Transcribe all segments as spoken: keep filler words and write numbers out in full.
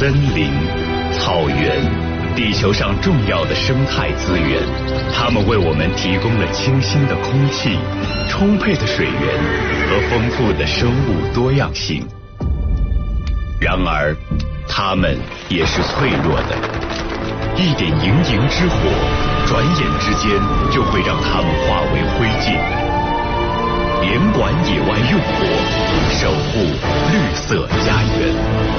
森林、草原，地球上重要的生态资源，它们为我们提供了清新的空气、充沛的水源和丰富的生物多样性。然而，它们也是脆弱的，一点营营之火，转眼之间就会让它们化为灰烬。联管野外用火，守护绿色家园。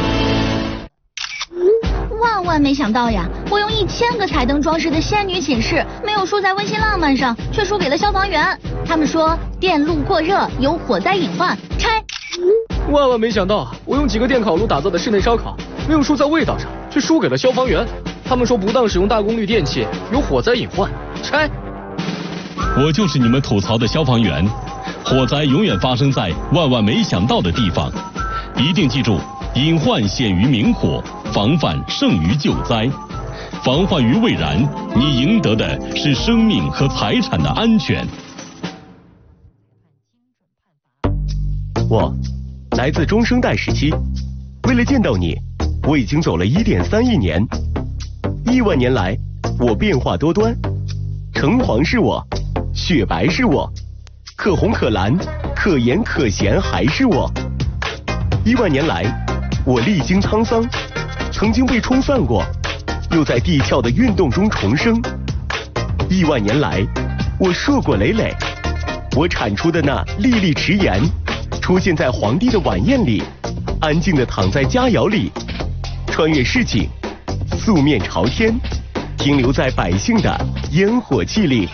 万万没想到呀！我用一千个彩灯装饰的仙女寝室，没有输在温馨浪漫上，却输给了消防员。他们说电路过热有火灾隐患，拆。 万万没想到，我用几个电烤炉打造的室内烧烤，没有输在味道上，却输给了消防员。他们说不当使用大功率电器有火灾隐患，拆。 我就是你们吐槽的消防员。火灾永远发生在万万没想到的地方，一定记住，隐患显于明火，防范胜于救灾。防患于未然，你赢得的是生命和财产的安全。 我来自中生代时期，为了见到你，我已经走了一点三亿年。亿万年来，我变化多端，橙黄是我，雪白是我，可红可蓝，可盐可咸还是我。亿万年来，我历经沧桑，曾经被冲散过，又在地壳的运动中重生。亿万年来，我硕果累累，我产出的那粒粒迟盐，出现在皇帝的晚宴里，安静地躺在佳肴里，穿越市井，素面朝天，停留在百姓的烟火气里。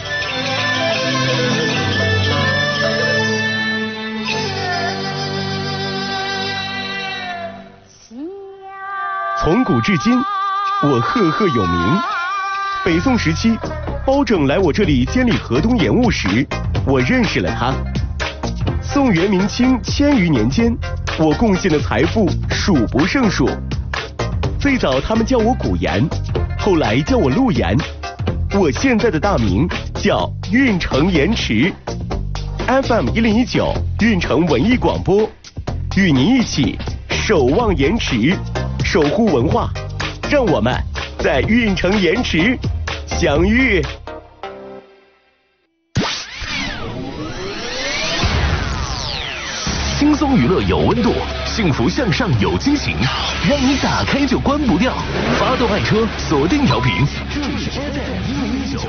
从古至今，我赫赫有名。北宋时期，包拯来我这里监理河东盐务时，我认识了他。宋元明清千余年间，我贡献的财富数不胜数。最早他们叫我古盐，后来叫我陆盐。我现在的大名叫运城盐池。F M 一零一九运城文艺广播，与您一起守望盐池，守护文化，让我们在运城盐池相遇。 轻松娱乐有温度，幸福向上有惊喜，让你打开就关不掉。发动爱车，锁定调频，这里是 F M 一零一九。